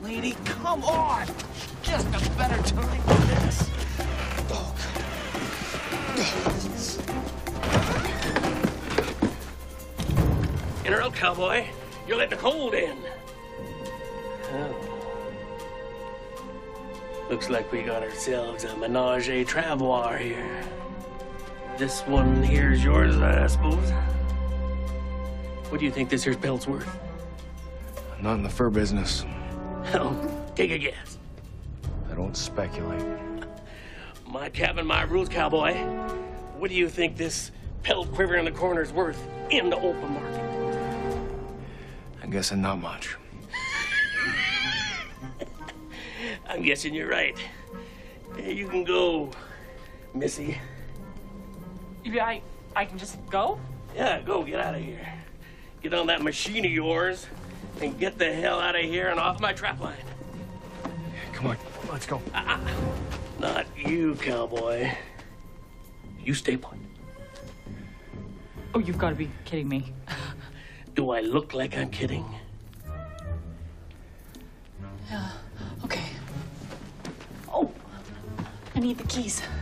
lady. Come on. Just a better time than this. Dog. In or out, cowboy. You're letting the cold in. Oh. Looks like we got ourselves a menage a travois here. This one here's yours, I suppose. What do you think this here's pelt's worth? I'm not in the fur business. Hell, take a guess. I don't speculate. My cabin, my rules, cowboy. What do you think this pelt quiver in the corner's worth in the open market? I'm guessing not much. I'm guessing you're right. You can go, Missy. I can just go? Yeah, go, get out of here. Get on that machine of yours and get the hell out of here and off my trap line. Come on, let's go. Not you, cowboy. You stay put. Oh, you've got to be kidding me. Do I look like I'm kidding? Okay. Oh, I need the keys.